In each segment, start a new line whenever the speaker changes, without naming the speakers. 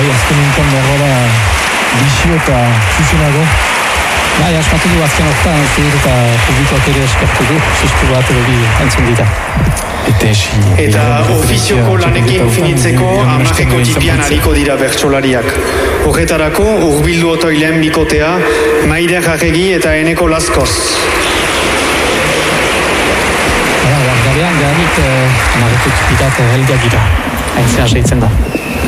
azken nintzen dagoela bizio eta zuzenago.
Bai, askatu du azken hortan, eta publikoak ere eskertu du, sustu bat edo bi entzun dira.
Eta ofizioko lanekin finitzeko amarreko tipian hariko dira bertsolariak. Horretarako, urbildu otoilen bikotea, Maider Arregi eta Eneko Laskoz.
Gabean, ganik amarreko tipikat helga gira. Haintzea seitzen da.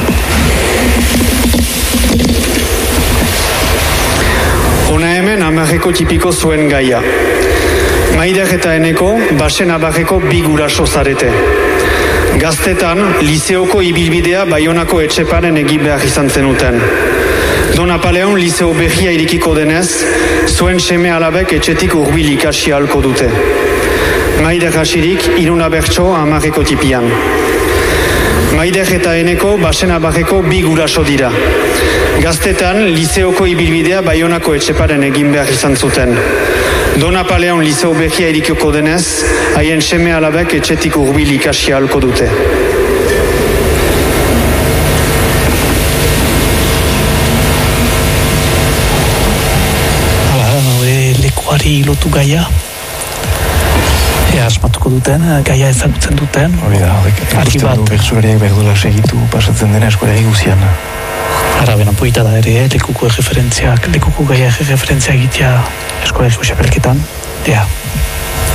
Hona hemen amarreko tipiko zuen gaia. Maider eta Eneko basen abarreko bi guraso zarete. Gaztetan, liseoko ibilbidea Baionako etxeparen egin behar izan zenuten. Don Apaleon liseo berria irikiko denez, zuen seme alabek etxetik hurbil ikasi ahalko dute. Maider hasirik, iruna bertso amarreko tipian. Maider eta Eneko basen abarreko bi guraso dira. Gaztetan, liseoko ibilbidea Baionako etxeparen egin behar izan zuten. Don Apaleon liseo berria irikiko denez, haien seme alabek etxetik hurbil ikasi ahalko dute.
Lekuari lotu gaia. Asmatuko duten, gaia ezagutzen duten.
Hori da, ikusten du bertsolariak behar duela segitu pasatzen dena eskolari guzian.
Arabenan poita da ere, lekuko gaia referentziak egitea eskolari xapelketan.